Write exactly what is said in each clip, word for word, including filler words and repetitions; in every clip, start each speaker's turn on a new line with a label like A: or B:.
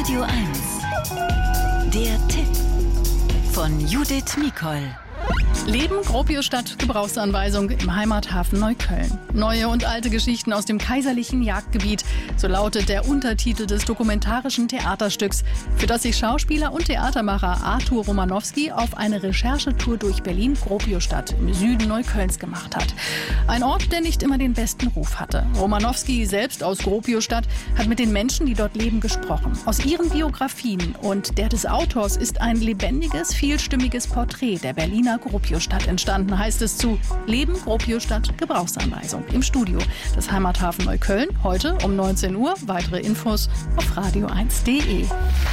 A: Radio eins. Der Tipp von Judith Mikol.
B: Leben, Gropiusstadt, Gebrauchsanweisung im Heimathafen Neukölln. Neue und alte Geschichten aus dem kaiserlichen Jagdgebiet, so lautet der Untertitel des dokumentarischen Theaterstücks, für das sich Schauspieler und Theatermacher Artur Romanowski auf eine Recherchetour durch Berlin-Gropiusstadt im Süden Neuköllns gemacht hat. Ein Ort, der nicht immer den besten Ruf hatte. Romanowski, selbst aus Gropiusstadt, hat mit den Menschen, die dort leben, gesprochen. Aus ihren Biografien und der des Autors ist ein lebendiges, vielstimmiges Porträt der Berliner Gropiusstadt entstanden, heißt es zu Leben, Gropiusstadt, Gebrauchsanweisung im Studio des Heimathafen Neukölln. Heute um neunzehn Uhr. Weitere Infos auf radio eins punkt de.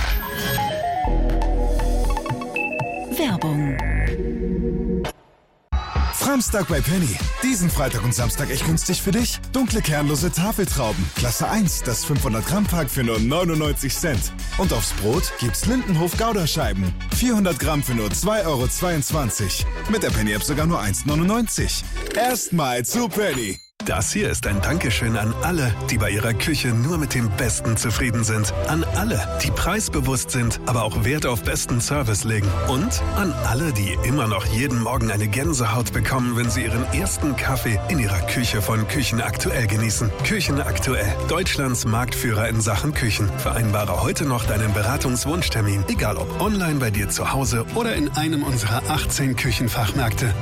A: Werbung.
C: Samstag bei Penny. Diesen Freitag und Samstag echt günstig für dich. Dunkle kernlose Tafeltrauben. Klasse eins, das fünfhundert Gramm Pack für nur neunundneunzig Cent. Und aufs Brot gibt's Lindenhof Gouda-Scheiben. vierhundert Gramm für nur zwei Euro zweiundzwanzig. Mit der Penny-App sogar nur eins neunundneunzig. Erstmal zu Penny.
D: Das hier ist ein Dankeschön an alle, die bei ihrer Küche nur mit dem Besten zufrieden sind. An alle, die preisbewusst sind, aber auch Wert auf besten Service legen. Und an alle, die immer noch jeden Morgen eine Gänsehaut bekommen, wenn sie ihren ersten Kaffee in ihrer Küche von Küchen aktuell genießen. Küchen aktuell, Deutschlands Marktführer in Sachen Küchen. Vereinbare heute noch deinen Beratungswunschtermin, egal ob online bei dir zu Hause oder in einem unserer achtzehn Küchenfachmärkte.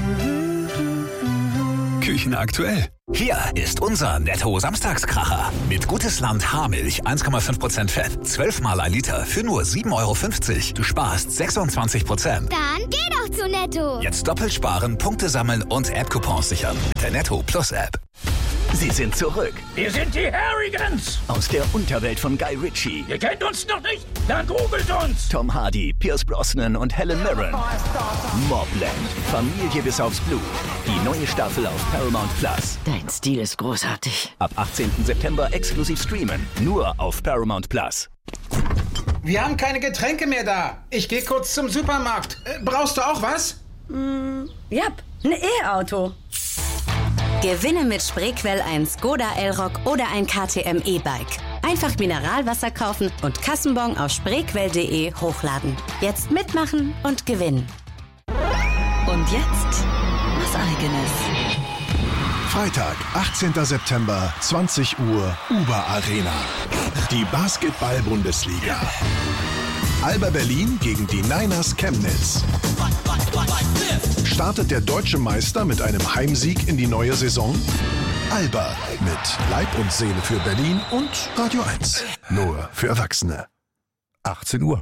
D: Küchen aktuell.
E: Hier ist unser Netto-Samstagskracher. Mit Gutes Land Haarmilch, eins Komma fünf Prozent Fett, zwölf Mal ein Liter für nur sieben Euro fünfzig. Du sparst sechsundzwanzig Prozent.
F: Dann geh doch zu Netto.
E: Jetzt doppelt sparen, Punkte sammeln und App-Coupons sichern. Mit der Netto Plus App.
G: Sie sind zurück.
H: Wir sind die Harrigans.
G: Aus der Unterwelt von Guy Ritchie.
H: Ihr kennt uns noch nicht? Dann googelt uns.
G: Tom Hardy, Pierce Brosnan und Helen Mirren. Mobland. Familie bis aufs Blut. Die neue Staffel auf Paramount Plus.
I: Dein Stil ist großartig.
G: Ab achtzehnten September exklusiv streamen. Nur auf Paramount Plus.
J: Wir haben keine Getränke mehr da. Ich gehe kurz zum Supermarkt. Äh, brauchst du auch was?
I: Mm, ja, ein E-Auto.
K: Gewinne mit Spreequell ein Skoda Elrock oder ein K T M E-Bike. Einfach Mineralwasser kaufen und Kassenbon auf spreequell punkt de hochladen. Jetzt mitmachen und gewinnen.
A: Und jetzt was Eigenes.
C: Freitag, achtzehnten September, zwanzig Uhr, Uber Arena. Die Basketball-Bundesliga. Alba Berlin gegen die Niners Chemnitz. Startet der deutsche Meister mit einem Heimsieg in die neue Saison? Alba mit Leib und Seele für Berlin und Radio eins. Nur für Erwachsene. achtzehn Uhr.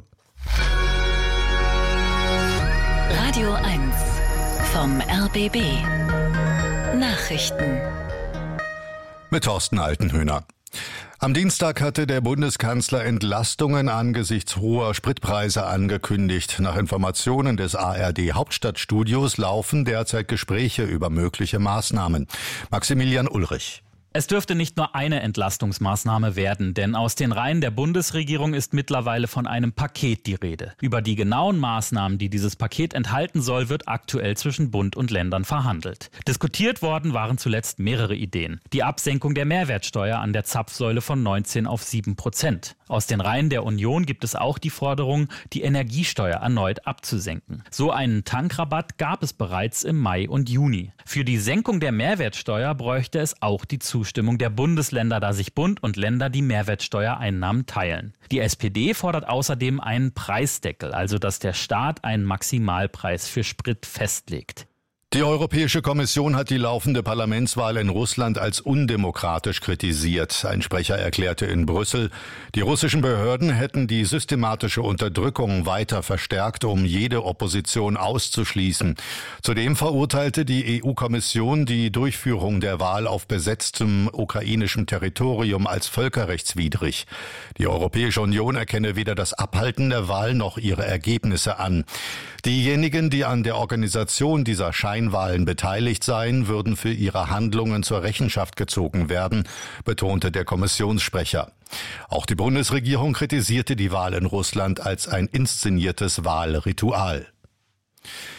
A: Radio eins vom R B B. Nachrichten.
L: Mit Thorsten Altenhöhner. Am Dienstag hatte der Bundeskanzler Entlastungen angesichts hoher Spritpreise angekündigt. Nach Informationen des A R D Hauptstadtstudios laufen derzeit Gespräche über mögliche Maßnahmen. Maximilian Ulrich.
M: Es dürfte nicht nur eine Entlastungsmaßnahme werden, denn aus den Reihen der Bundesregierung ist mittlerweile von einem Paket die Rede. Über die genauen Maßnahmen, die dieses Paket enthalten soll, wird aktuell zwischen Bund und Ländern verhandelt. Diskutiert worden waren zuletzt mehrere Ideen. Die Absenkung der Mehrwertsteuer an der Zapfsäule von neunzehn auf sieben Prozent. Aus den Reihen der Union gibt es auch die Forderung, die Energiesteuer erneut abzusenken. So einen Tankrabatt gab es bereits im Mai und Juni. Für die Senkung der Mehrwertsteuer bräuchte es auch die Zustimmung der Bundesländer, da sich Bund und Länder die Mehrwertsteuereinnahmen teilen. Die S P D fordert außerdem einen Preisdeckel, also dass der Staat einen Maximalpreis für Sprit festlegt.
L: Die Europäische Kommission hat die laufende Parlamentswahl in Russland als undemokratisch kritisiert. Ein Sprecher erklärte in Brüssel, die russischen Behörden hätten die systematische Unterdrückung weiter verstärkt, um jede Opposition auszuschließen. Zudem verurteilte die E U-Kommission die Durchführung der Wahl auf besetztem ukrainischem Territorium als völkerrechtswidrig. Die Europäische Union erkenne weder das Abhalten der Wahl noch ihre Ergebnisse an. Diejenigen, die an der Organisation dieser Scheinwahlen beteiligt seien, würden für ihre Handlungen zur Rechenschaft gezogen werden, betonte der Kommissionssprecher. Auch die Bundesregierung kritisierte die Wahl in Russland als ein inszeniertes Wahlritual.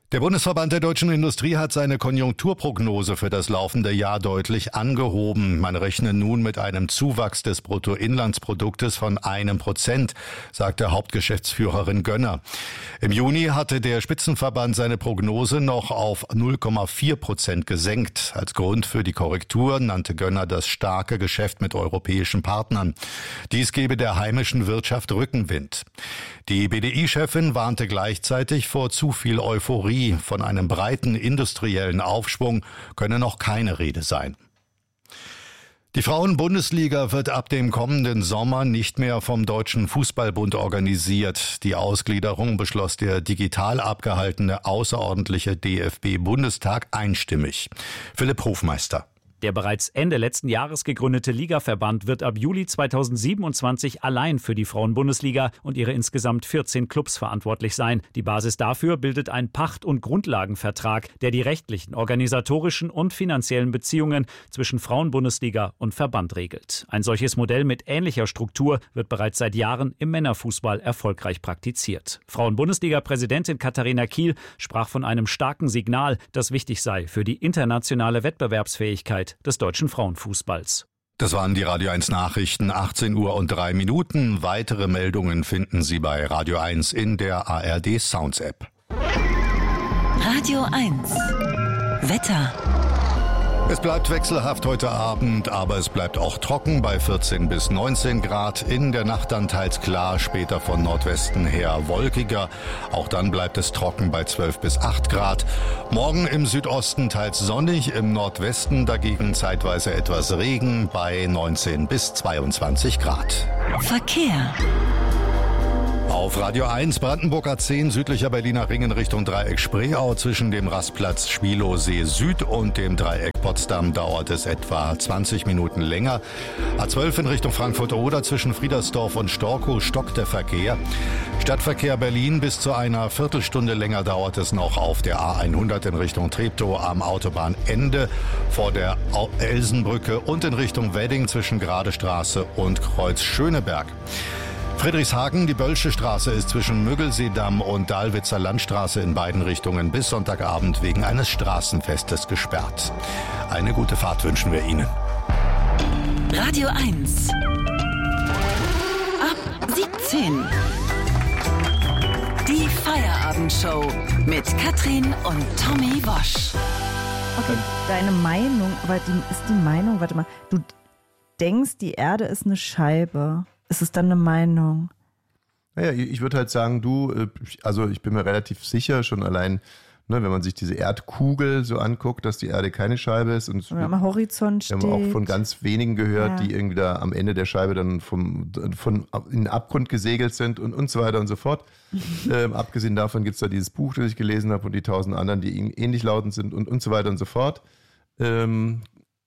L: Der Bundesverband der deutschen Industrie hat seine Konjunkturprognose für das laufende Jahr deutlich angehoben. Man rechne nun mit einem Zuwachs des Bruttoinlandsproduktes von einem Prozent, sagte Hauptgeschäftsführerin Gönner. Im Juni hatte der Spitzenverband seine Prognose noch auf null Komma vier Prozent gesenkt. Als Grund für die Korrektur nannte Gönner das starke Geschäft mit europäischen Partnern. Dies gebe der heimischen Wirtschaft Rückenwind. Die B D I-Chefin warnte gleichzeitig vor zu viel Euphorie. Von einem breiten industriellen Aufschwung könne noch keine Rede sein. Die Frauen-Bundesliga wird ab dem kommenden Sommer nicht mehr vom Deutschen Fußballbund organisiert. Die Ausgliederung beschloss der digital abgehaltene außerordentliche D F B-Bundestag einstimmig. Philipp Hofmeister.
N: Der bereits Ende letzten Jahres gegründete Ligaverband wird ab Juli zweitausendsiebenundzwanzig allein für die Frauen-Bundesliga und ihre insgesamt vierzehn Clubs verantwortlich sein. Die Basis dafür bildet ein Pacht- und Grundlagenvertrag, der die rechtlichen, organisatorischen und finanziellen Beziehungen zwischen Frauen-Bundesliga und Verband regelt. Ein solches Modell mit ähnlicher Struktur wird bereits seit Jahren im Männerfußball erfolgreich praktiziert. Frauen-Bundesliga-Präsidentin Katharina Kiel sprach von einem starken Signal, das wichtig sei für die internationale Wettbewerbsfähigkeit des deutschen Frauenfußballs.
L: Das waren die Radio eins Nachrichten, achtzehn Uhr und drei Minuten. Weitere Meldungen finden Sie bei Radio eins in der A R D Sounds App.
A: Radio eins Wetter.
L: Es bleibt wechselhaft heute Abend, aber es bleibt auch trocken bei vierzehn bis neunzehn Grad. In der Nacht dann teils klar, später von Nordwesten her wolkiger. Auch dann bleibt es trocken bei zwölf bis acht Grad. Morgen im Südosten teils sonnig, im Nordwesten dagegen zeitweise etwas Regen bei neunzehn bis zweiundzwanzig Grad.
A: Verkehr.
L: Auf Radio eins Brandenburger zehn, südlicher Berliner Ring in Richtung Dreieck Spreeau. Zwischen dem Rastplatz Schwielowsee Süd und dem Dreieck Potsdam dauert es etwa zwanzig Minuten länger. A zwölf in Richtung Frankfurt-Oder zwischen Friedersdorf und Storkow stockt der Verkehr. Stadtverkehr Berlin bis zu einer Viertelstunde länger dauert es noch auf der A hundert in Richtung Treptow am Autobahnende vor der Elsenbrücke und in Richtung Wedding zwischen Gradestraße und Kreuz Schöneberg. Friedrichshagen, die Bölsche Straße ist zwischen Müggelseedamm und Dahlwitzer Landstraße in beiden Richtungen bis Sonntagabend wegen eines Straßenfestes gesperrt. Eine gute Fahrt wünschen wir Ihnen.
A: Radio eins. Ab siebzehn. Die Feierabendshow mit Katrin und Tommy Wosch.
O: Okay, deine Meinung, aber die, ist die Meinung, warte mal, du denkst, die Erde ist eine Scheibe. Ist es dann eine Meinung?
P: Naja, ich würde halt sagen, du, also ich bin mir relativ sicher, schon allein, ne, wenn man sich diese Erdkugel so anguckt, dass die Erde keine Scheibe ist. Und
O: Oder am Horizont steht.
P: Wir haben auch von ganz wenigen gehört,
O: ja.
P: die irgendwie da am Ende der Scheibe dann vom, von in den Abgrund gesegelt sind und, und so weiter und so fort. ähm, abgesehen davon gibt es da dieses Buch, das ich gelesen habe und die tausend anderen, die ähnlich lautend sind und, und so weiter und so fort. Ähm,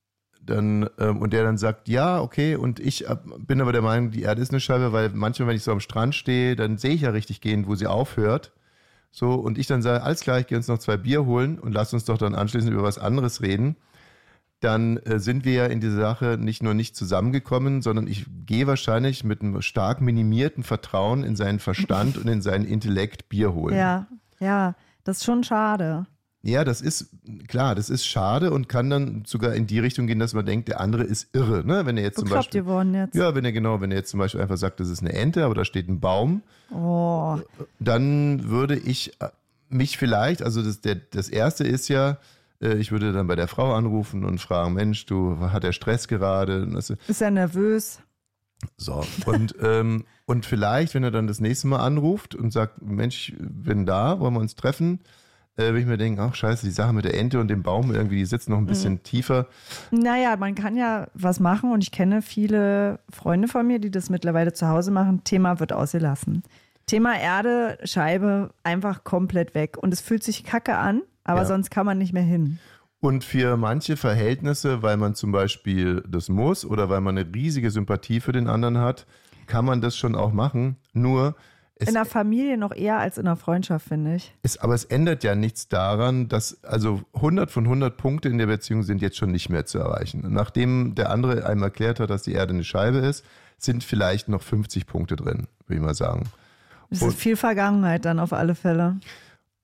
P: Dann, ähm, und der dann sagt, ja, okay, und ich äh, bin aber der Meinung, die Erde ist eine Scheibe, weil manchmal, wenn ich so am Strand stehe, dann sehe ich ja richtig gehend, wo sie aufhört. So, und ich dann sage, alles klar, ich gehe uns noch zwei Bier holen und lass uns doch dann anschließend über was anderes reden. Dann äh, sind wir ja in dieser Sache nicht nur nicht zusammengekommen, sondern ich gehe wahrscheinlich mit einem stark minimierten Vertrauen in seinen Verstand und in seinen Intellekt Bier holen.
O: Ja, ja, das ist schon schade.
P: Ja, das ist, klar, das ist schade und kann dann sogar in die Richtung gehen, dass man denkt, der andere ist irre, ne? Wenn er jetzt zum Beispiel,
O: geworden jetzt.
P: Ja, wenn er genau, wenn er jetzt zum Beispiel einfach sagt, das ist eine Ente, aber da steht ein Baum,
O: oh.
P: Dann würde ich mich vielleicht, also das, der, das Erste ist ja, ich würde dann bei der Frau anrufen und fragen, Mensch, du, hat der Stress gerade?
O: Ist er nervös?
P: So, und, ähm, und vielleicht, wenn er dann das nächste Mal anruft und sagt, Mensch, ich bin da, wollen wir uns treffen? Äh, wenn ich mir denke, ach scheiße, die Sache mit der Ente und dem Baum irgendwie, die sitzt noch ein bisschen mhm. tiefer.
O: Naja, man kann ja was machen und ich kenne viele Freunde von mir, die das mittlerweile zu Hause machen. Thema wird ausgelassen. Thema Erde, Scheibe, einfach komplett weg. Und es fühlt sich kacke an, aber ja. sonst kann man nicht mehr hin.
P: Und für manche Verhältnisse, weil man zum Beispiel das muss oder weil man eine riesige Sympathie für den anderen hat, kann man das schon auch machen. Nur Es
O: in der Familie noch eher als in der Freundschaft, finde ich.
P: Ist, aber es ändert ja nichts daran, dass also hundert von hundert Punkte in der Beziehung sind jetzt schon nicht mehr zu erreichen. Nachdem der andere einem erklärt hat, dass die Erde eine Scheibe ist, sind vielleicht noch fünfzig Punkte drin, würde ich mal sagen.
O: Es ist viel Vergangenheit dann auf alle Fälle.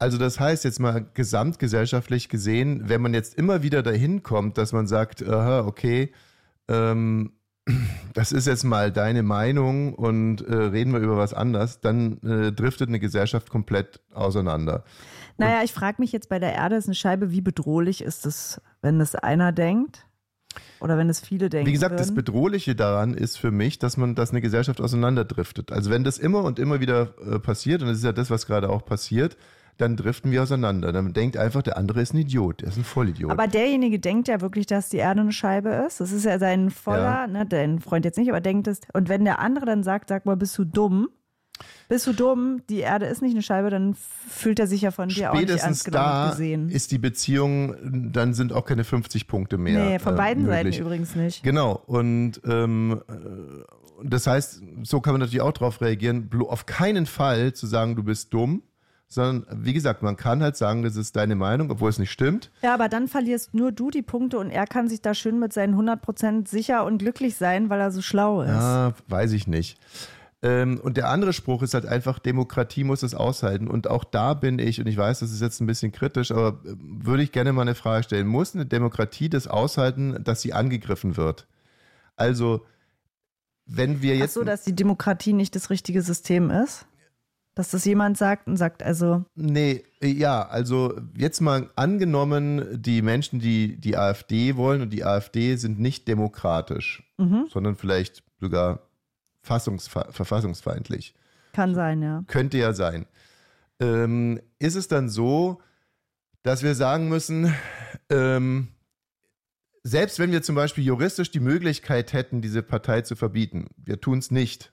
P: Also das heißt jetzt mal gesamtgesellschaftlich gesehen, wenn man jetzt immer wieder dahin kommt, dass man sagt, aha, okay, ähm, das ist jetzt mal deine Meinung und äh, reden wir über was anderes, dann äh, driftet eine Gesellschaft komplett auseinander.
O: Naja, ich frage mich jetzt bei der Erde ist eine Scheibe, wie bedrohlich ist es, wenn es einer denkt oder wenn es viele denken?
P: Wie gesagt,
O: würden?
P: das Bedrohliche daran ist für mich, dass man, dass eine Gesellschaft auseinanderdriftet. Also wenn das immer und immer wieder äh, passiert, und das ist ja das, was gerade auch passiert, dann driften wir auseinander. Dann denkt einfach, der andere ist ein Idiot, der ist ein Vollidiot.
O: Aber derjenige denkt ja wirklich, dass die Erde eine Scheibe ist. Das ist ja sein voller, ja. ne, dein Freund jetzt nicht, aber denkt es. Und wenn der andere dann sagt, sag mal, bist du dumm? Bist du dumm? Die Erde ist nicht eine Scheibe, dann fühlt er sich ja von dir auch nicht ernst genommen
P: da
O: gesehen.
P: Ist die Beziehung, dann sind auch keine fünfzig Punkte mehr.
O: Nee, von beiden
P: äh, möglich.
O: Seiten übrigens nicht.
P: Genau. Und ähm, das heißt, so kann man natürlich auch darauf reagieren, auf keinen Fall zu sagen, du bist dumm, sondern wie gesagt, man kann halt sagen, das ist deine Meinung, obwohl es nicht stimmt.
O: Ja, aber dann verlierst nur du die Punkte und er kann sich da schön mit seinen hundert Prozent sicher und glücklich sein, weil er so schlau ist.
P: Ja, weiß ich nicht. Und der andere Spruch ist halt einfach, Demokratie muss es aushalten. Und auch da bin ich, und ich weiß, das ist jetzt ein bisschen kritisch, aber würde ich gerne mal eine Frage stellen. Muss eine Demokratie das aushalten, dass sie angegriffen wird? Also, wenn wir jetzt...
O: Ach so, dass die Demokratie nicht das richtige System ist? Dass das jemand sagt und sagt, also...
P: Nee, ja, also jetzt mal angenommen, die Menschen, die die AfD wollen und die AfD sind nicht demokratisch, mhm. sondern vielleicht sogar... verfassungsfeindlich.
O: Kann sein, ja.
P: Könnte ja sein. Ähm, ist es dann so, dass wir sagen müssen, ähm, selbst wenn wir zum Beispiel juristisch die Möglichkeit hätten, diese Partei zu verbieten, wir tun es nicht,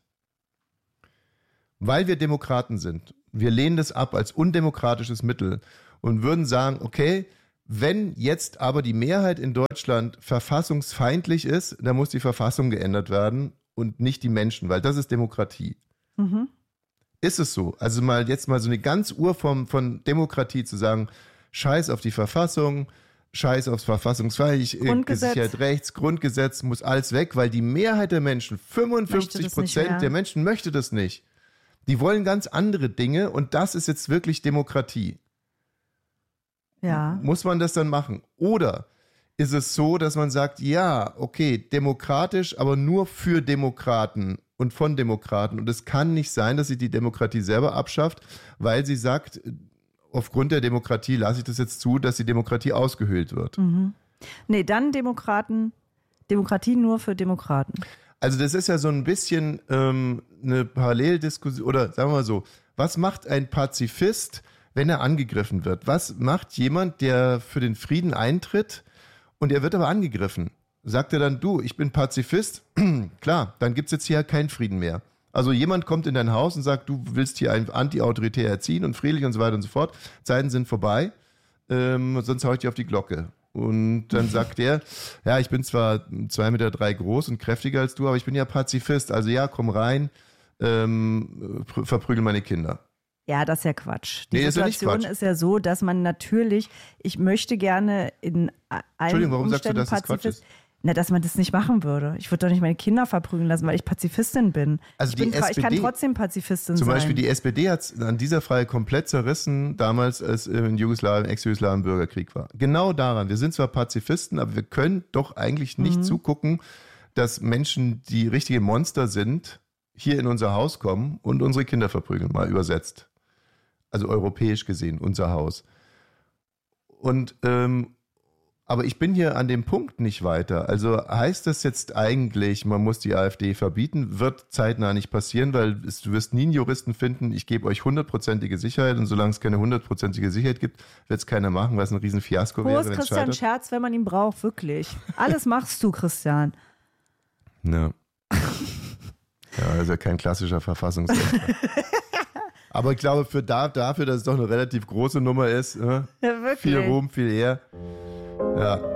P: weil wir Demokraten sind, wir lehnen das ab als undemokratisches Mittel und würden sagen, okay, wenn jetzt aber die Mehrheit in Deutschland verfassungsfeindlich ist, dann muss die Verfassung geändert werden und nicht die Menschen, weil das ist Demokratie. Mhm. Ist es so? Also mal jetzt mal so eine ganz Urform von Demokratie zu sagen, scheiß auf die Verfassung, scheiß aufs Verfassungsfreiheit, rechts, Grundgesetz, muss alles weg, weil die Mehrheit der Menschen, fünfundfünfzig Prozent der Menschen möchte das nicht. Die wollen ganz andere Dinge und das ist jetzt wirklich Demokratie.
O: Ja.
P: Muss man das dann machen? Oder ist es so, dass man sagt, ja, okay, demokratisch, aber nur für Demokraten und von Demokraten. Und es kann nicht sein, dass sie die Demokratie selber abschafft, weil sie sagt, aufgrund der Demokratie lasse ich das jetzt zu, dass die Demokratie ausgehöhlt wird.
O: Mhm. Nee, dann Demokraten, Demokratie nur für Demokraten.
P: Also das ist ja so ein bisschen ähm, eine Paralleldiskussion, oder sagen wir mal so, was macht ein Pazifist, wenn er angegriffen wird? Was macht jemand, der für den Frieden eintritt, und er wird aber angegriffen? Sagt er dann, du, ich bin Pazifist? Klar, dann gibt es jetzt hier keinen Frieden mehr. Also jemand kommt in dein Haus und sagt, du willst hier ein anti-autoritär erziehen und friedlich und so weiter und so fort. Zeiten sind vorbei, ähm, sonst hau ich dir auf die Glocke. Und dann sagt er, ja, ich bin zwar zwei Meter drei groß und kräftiger als du, aber ich bin ja Pazifist. Also ja, komm rein, ähm, verprügel meine Kinder.
O: Ja, das ist ja Quatsch. Die
P: nee,
O: Situation
P: ist ja,
O: ist ja so, dass man natürlich, ich möchte gerne in allen
P: Entschuldigung, warum
O: Umständen
P: sagst du, dass das Quatsch ist?
O: Na, dass man das nicht machen würde. Ich würde doch nicht meine Kinder verprügeln lassen, weil ich Pazifistin bin.
P: Also
O: ich,
P: die
O: bin
P: S P D,
O: ich kann trotzdem Pazifistin
P: zum
O: sein.
P: Zum Beispiel die S P D hat es an dieser Frage komplett zerrissen, damals als in Jugoslawien, Ex-Jugoslawien Bürgerkrieg war. Genau daran. Wir sind zwar Pazifisten, aber wir können doch eigentlich nicht mhm. zugucken, dass Menschen, die richtige Monster sind, hier in unser Haus kommen und unsere Kinder verprügeln, mal übersetzt. Also europäisch gesehen, unser Haus. Und ähm, aber ich bin hier an dem Punkt nicht weiter. Also heißt das jetzt eigentlich, man muss die AfD verbieten? Wird zeitnah nicht passieren, weil es, du wirst nie einen Juristen finden, ich gebe euch hundertprozentige Sicherheit und solange es keine hundertprozentige Sicherheit gibt, wird es keiner machen, weil es ein Riesenfiasko wäre.
O: Wo ist Christian Scherz, wenn man ihn braucht, wirklich? Alles machst du, Christian.
P: Ja. Ja, also kein klassischer Verfassungsrechtler. Aber ich glaube, für da, dafür, dass es doch eine relativ große Nummer ist, ne?
O: Ja, wirklich.
P: Viel Ruhm, viel Ehr. Ja.